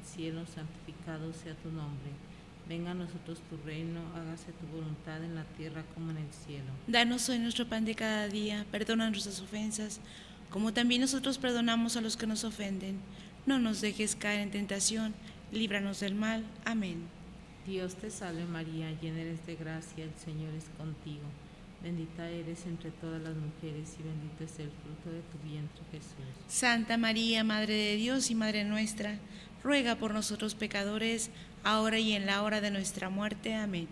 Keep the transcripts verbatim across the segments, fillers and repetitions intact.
cielo, santificado sea tu nombre. Venga a nosotros tu reino, hágase tu voluntad en la tierra como en el cielo. Danos hoy nuestro pan de cada día, perdona nuestras ofensas, como también nosotros perdonamos a los que nos ofenden. No nos dejes caer en tentación, líbranos del mal. Amén. Dios te salve María, llena eres de gracia, el Señor es contigo. Bendita eres entre todas las mujeres y bendito es el fruto de tu vientre, Jesús. Santa María, Madre de Dios y Madre nuestra, ruega por nosotros pecadores, ahora y en la hora de nuestra muerte. Amén.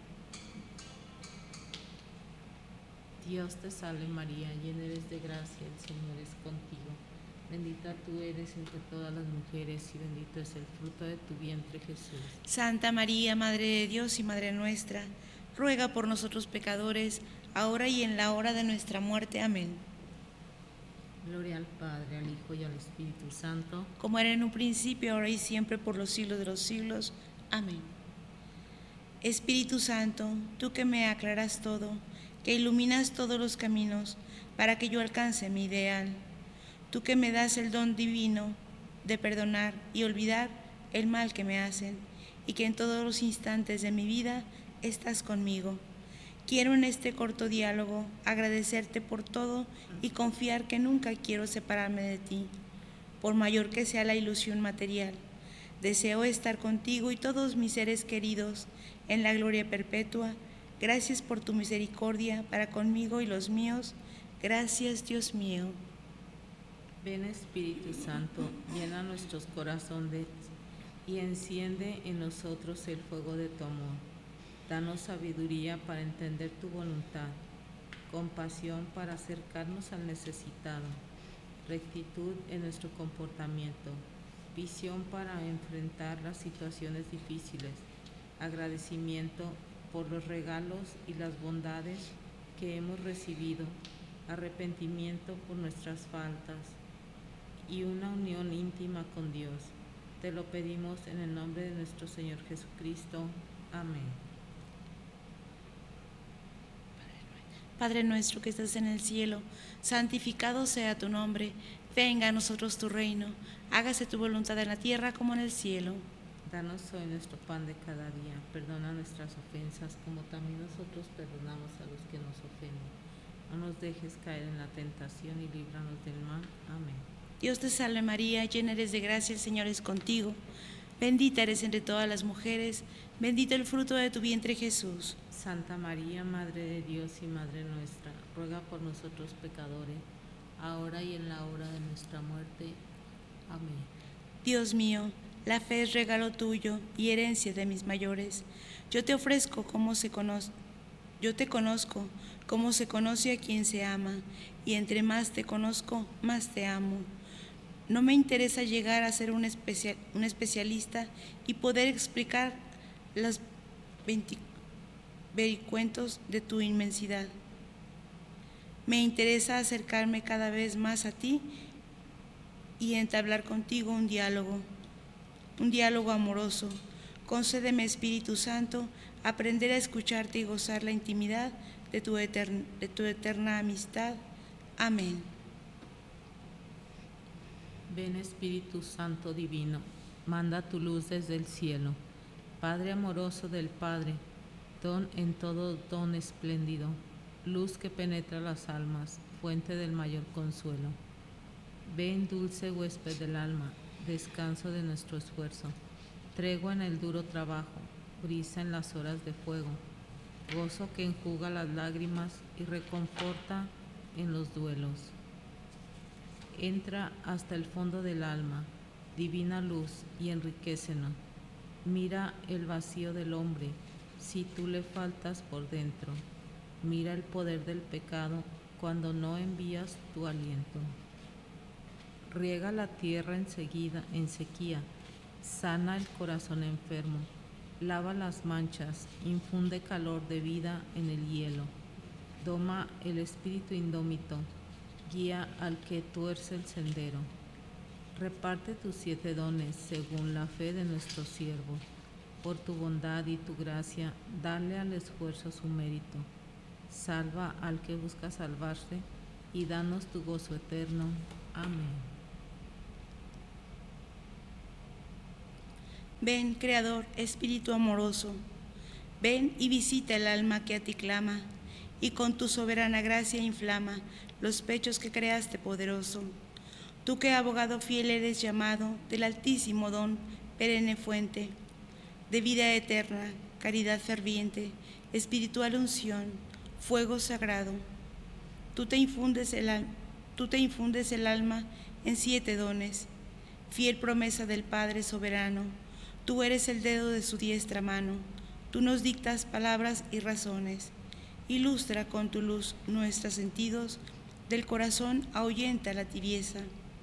Dios te salve María, llena eres de gracia, el Señor es contigo. Bendita tú eres entre todas las mujeres y bendito es el fruto de tu vientre, Jesús. Santa María, Madre de Dios y Madre nuestra, ruega por nosotros pecadores, ahora y en la hora de nuestra muerte. Amén. Gloria al Padre, al Hijo y al Espíritu Santo, como era en un principio, ahora y siempre, por los siglos de los siglos. Amén. Espíritu Santo, tú que me aclaras todo, que iluminas todos los caminos para que yo alcance mi ideal, tú que me das el don divino de perdonar y olvidar el mal que me hacen, y que en todos los instantes de mi vida estás conmigo. Quiero en este corto diálogo agradecerte por todo y confiar que nunca quiero separarme de ti, por mayor que sea la ilusión material. Deseo estar contigo y todos mis seres queridos en la gloria perpetua. Gracias por tu misericordia para conmigo y los míos. Gracias, Dios mío. ven Espíritu Santo, llena nuestros corazones y enciende en nosotros el fuego de tu amor. Danos sabiduría para entender tu voluntad, compasión para acercarnos al necesitado, rectitud en nuestro comportamiento, visión para enfrentar las situaciones difíciles, agradecimiento por los regalos y las bondades que hemos recibido, arrepentimiento por nuestras faltas y una unión íntima con Dios. Te lo pedimos en el nombre de nuestro Señor Jesucristo. Amén. Padre nuestro que estás en el cielo, santificado sea tu nombre. Venga a nosotros tu reino. Hágase tu voluntad en la tierra como en el cielo. Danos hoy nuestro pan de cada día. Perdona nuestras ofensas como también nosotros perdonamos a los que nos ofenden. No nos dejes caer en la tentación y líbranos del mal. Amén. Dios te salve María, llena eres de gracia, el Señor es contigo. Bendita eres entre todas las mujeres, bendito el fruto de tu vientre Jesús. Santa María, Madre de Dios y Madre nuestra, ruega por nosotros pecadores, ahora y en la hora de nuestra muerte. Amén. Dios mío, la fe es regalo tuyo y herencia de mis mayores. Yo te ofrezco como se conoce, yo te conozco como se conoce a quien se ama, y entre más te conozco, más te amo. No me interesa llegar a ser un, especial, un especialista y poder explicar los vericuentos de tu inmensidad. Me interesa acercarme cada vez más a ti y entablar contigo un diálogo, un diálogo amoroso. Concédeme, Espíritu Santo, aprender a escucharte y gozar la intimidad de tu eterna, de tu eterna amistad. Amén. Ven Espíritu Santo divino, manda tu luz desde el cielo. Padre amoroso del Padre, don en todo don espléndido, luz que penetra las almas, fuente del mayor consuelo. Ven dulce huésped del alma, descanso de nuestro esfuerzo, tregua en el duro trabajo, brisa en las horas de fuego, gozo que enjuga las lágrimas y reconforta en los duelos. Entra hasta el fondo del alma, divina luz, y enriquécenos. Mira el vacío del hombre, si tú le faltas por dentro. Mira el poder del pecado cuando no envías tu aliento. Riega la tierra enseguida, en sequía, sana el corazón enfermo, lava las manchas, infunde calor de vida en el hielo. Doma el espíritu indómito, guía al que tuerce el sendero. Reparte tus siete dones según la fe de nuestro siervo. Por tu bondad y tu gracia, dale al esfuerzo su mérito. Salva al que busca salvarse y danos tu gozo eterno. Amén. Ven, Creador, Espíritu amoroso, ven y visita el alma que a ti clama, y con tu soberana gracia inflama los pechos que creaste poderoso. Tú que abogado fiel eres llamado del altísimo don, perenne fuente, de vida eterna, caridad ferviente, espiritual unción, fuego sagrado. Tú te infundes el, tú te infundes el alma en siete dones, fiel promesa del Padre soberano. Tú eres el dedo de su diestra mano, tú nos dictas palabras y razones. Ilustra con tu luz nuestros sentidos, del corazón ahuyenta la tibieza.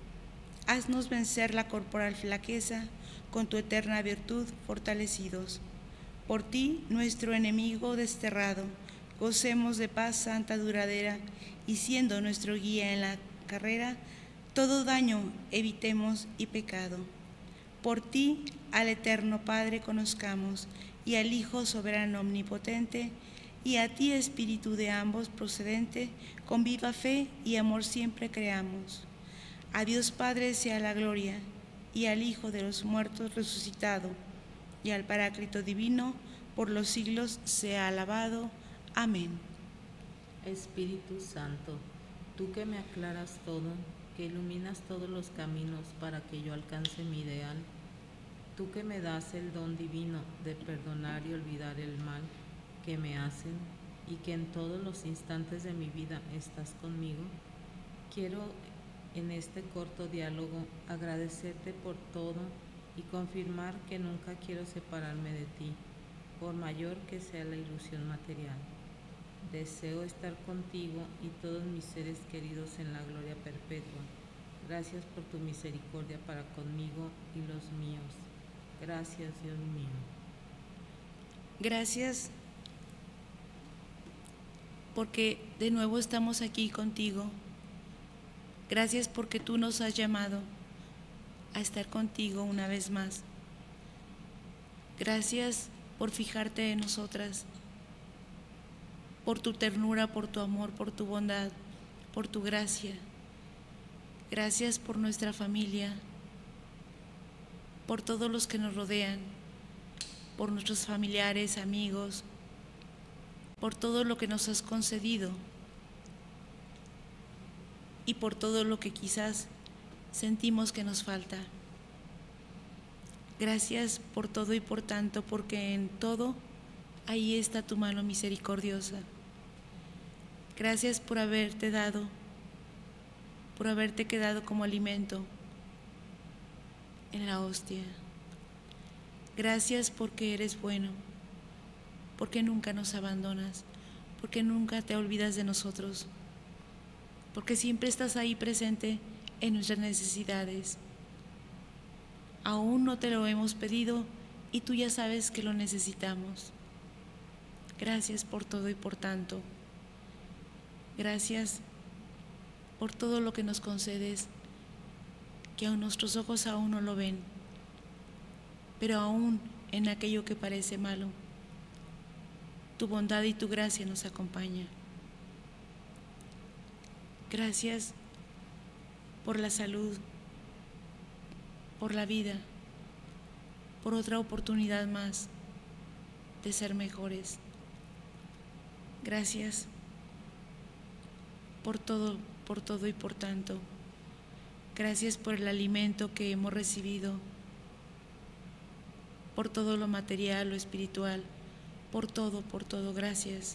Haznos vencer la corporal flaqueza, con tu eterna virtud fortalecidos. Por ti, nuestro enemigo desterrado, gocemos de paz santa duradera, y siendo nuestro guía en la carrera, todo daño evitemos y pecado. Por ti, al eterno Padre conozcamos, y al Hijo soberano omnipotente, y a ti, Espíritu de ambos procedente, con viva fe y amor siempre creamos. A Dios Padre sea la gloria, y al Hijo de los muertos resucitado, y al Paráclito divino, por los siglos sea alabado. Amén. Espíritu Santo, tú que me aclaras todo, que iluminas todos los caminos para que yo alcance mi ideal, tú que me das el don divino de perdonar y olvidar el mal que me hacen, y que en todos los instantes de mi vida estás conmigo, quiero en este corto diálogo agradecerte por todo y confirmar que nunca quiero separarme de ti, por mayor que sea la ilusión material. Deseo estar contigo y todos mis seres queridos en la gloria perpetua. Gracias por tu misericordia para conmigo y los míos. Gracias, Dios mío. Gracias porque de nuevo estamos aquí contigo. Gracias porque tú nos has llamado a estar contigo una vez más. Gracias por fijarte en nosotras, por tu ternura, por tu amor, por tu bondad, por tu gracia. Gracias por nuestra familia, por todos los que nos rodean, por nuestros familiares, amigos, por todo lo que nos has concedido y por todo lo que quizás sentimos que nos falta. Gracias por todo y por tanto, porque en todo ahí está tu mano misericordiosa. Gracias por haberte dado, por haberte quedado como alimento en la hostia. Gracias porque eres bueno, porque nunca nos abandonas, porque nunca te olvidas de nosotros, porque siempre estás ahí presente en nuestras necesidades. Aún no te lo hemos pedido y tú ya sabes que lo necesitamos. Gracias por todo y por tanto. Gracias por todo lo que nos concedes, que aún nuestros ojos aún no lo ven, pero aún en aquello que parece malo, tu bondad y tu gracia nos acompaña. Gracias por la salud, por la vida, por otra oportunidad más de ser mejores. Gracias por todo, por todo y por tanto. Gracias por el alimento que hemos recibido, por todo lo material, lo espiritual, por todo, por todo. Gracias.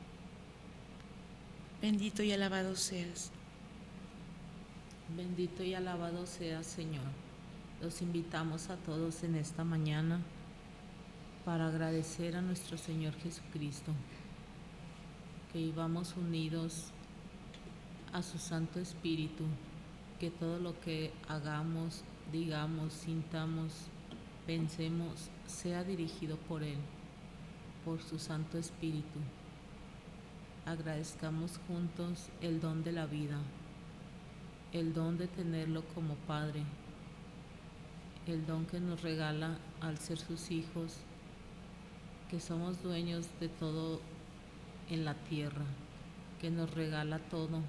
Bendito y alabado seas. Bendito y alabado seas, Señor. Los invitamos a todos en esta mañana para agradecer a nuestro Señor Jesucristo, que vivamos unidos a su Santo Espíritu, que todo lo que hagamos, digamos, sintamos, pensemos, sea dirigido por Él, por su Santo Espíritu. Agradezcamos juntos el don de la vida, el don de tenerlo como Padre, el don que nos regala al ser sus hijos, que somos dueños de todo en la tierra, que nos regala todo.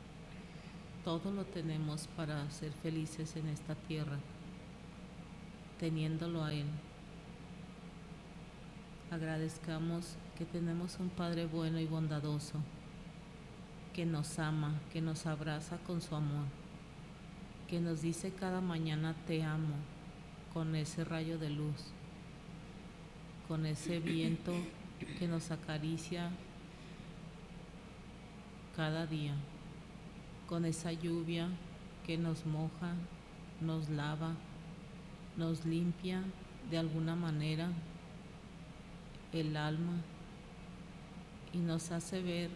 Todo lo tenemos para ser felices en esta tierra. teniéndolo a Él. Agradezcamos que tenemos un Padre bueno y bondadoso, que nos ama, que nos abraza con su amor, que nos dice cada mañana te amo, con ese rayo de luz, con ese viento que nos acaricia cada día, con esa lluvia que nos moja, nos lava, nos limpia de alguna manera el alma y nos hace ver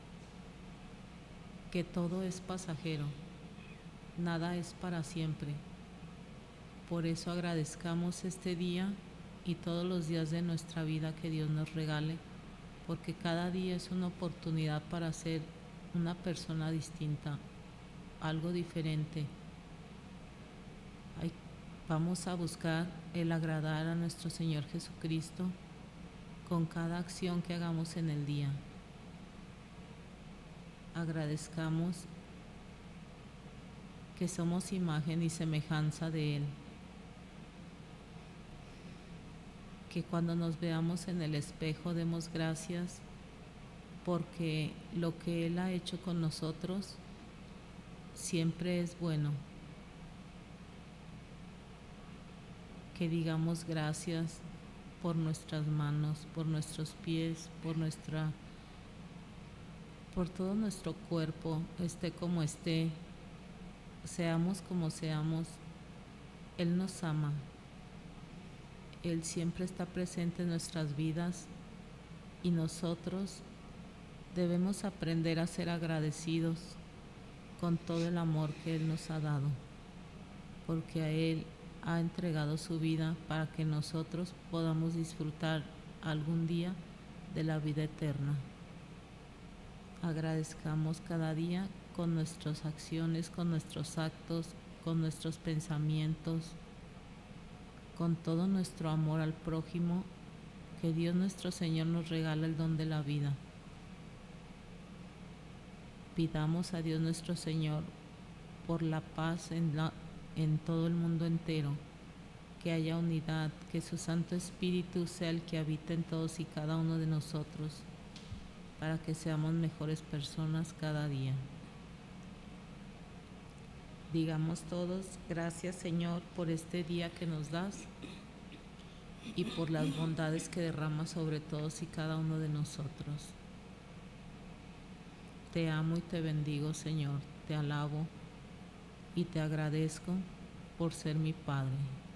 que todo es pasajero, nada es para siempre. Por eso agradezcamos este día y todos los días de nuestra vida que Dios nos regale, porque cada día es una oportunidad para ser una persona distinta, algo diferente. Ay, vamos a buscar el agradar a nuestro Señor Jesucristo con cada acción que hagamos en el día. Agradezcamos que somos imagen y semejanza de Él, que cuando nos veamos en el espejo demos gracias porque lo que Él ha hecho con nosotros siempre es bueno. Que digamos gracias por nuestras manos, por nuestros pies, por nuestra, por todo nuestro cuerpo, esté como esté, seamos como seamos, Él nos ama. Él siempre está presente en nuestras vidas y nosotros debemos aprender a ser agradecidos con todo el amor que Él nos ha dado, porque a Él ha entregado su vida para que nosotros podamos disfrutar algún día de la vida eterna. Agradezcamos cada día con nuestras acciones, con nuestros actos, con nuestros pensamientos, con todo nuestro amor al prójimo, que Dios nuestro Señor nos regala el don de la vida. Pidamos a Dios nuestro Señor por la paz en, la, en todo el mundo entero, que haya unidad, que su Santo Espíritu sea el que habita en todos y cada uno de nosotros, para que seamos mejores personas cada día. Digamos todos, gracias Señor por este día que nos das y por las bondades que derramas sobre todos y cada uno de nosotros. Te amo y te bendigo, Señor, te alabo y te agradezco por ser mi Padre.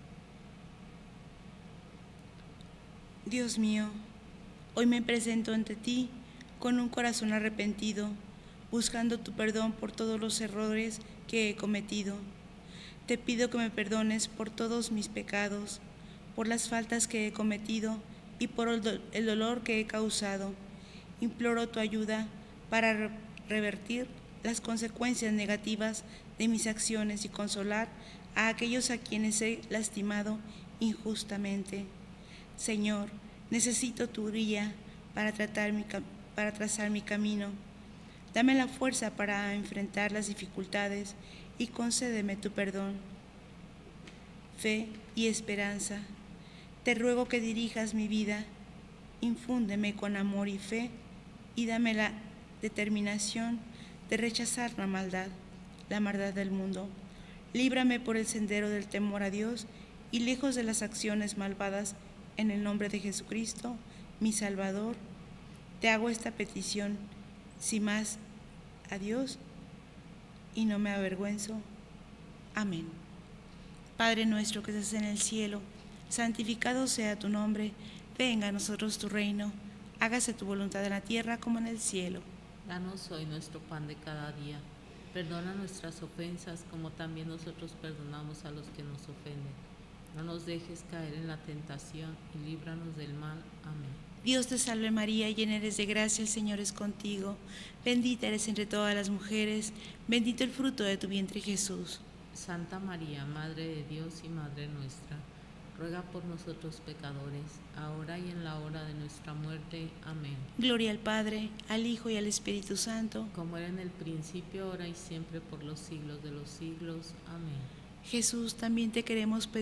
Dios mío, hoy me presento ante ti con un corazón arrepentido, buscando tu perdón por todos los errores que he cometido. Te pido que me perdones por todos mis pecados, por las faltas que he cometido y por el, do- el dolor que he causado. Imploro tu ayuda para re- revertir las consecuencias negativas de mis acciones y consolar a aquellos a quienes he lastimado injustamente. Señor, necesito tu guía para, tratar mi, para trazar mi camino. Dame la fuerza para enfrentar las dificultades y concédeme tu perdón, fe y esperanza. Te ruego que dirijas mi vida, infúndeme con amor y fe y dame la determinación de rechazar la maldad, la maldad del mundo. Líbrame por el sendero del temor a Dios y lejos de las acciones malvadas, en el nombre de Jesucristo, mi Salvador. Te hago esta petición, sin más, a Dios, y no me avergüenzo. Amén. Padre nuestro que estás en el cielo, santificado sea tu nombre, venga a nosotros tu reino, hágase tu voluntad en la tierra como en el cielo. Danos hoy nuestro pan de cada día. Perdona nuestras ofensas como también nosotros perdonamos a los que nos ofenden. No nos dejes caer en la tentación y líbranos del mal. Amén. Dios te salve María, llena eres de gracia, el Señor es contigo. Bendita eres entre todas las mujeres, bendito el fruto de tu vientre Jesús. Santa María, Madre de Dios y Madre nuestra, ruega por nosotros pecadores, ahora y en la hora de nuestra muerte. Amén. Gloria al Padre, al Hijo y al Espíritu Santo, como era en el principio, ahora y siempre, por los siglos de los siglos. Amén. Jesús, también te queremos pedir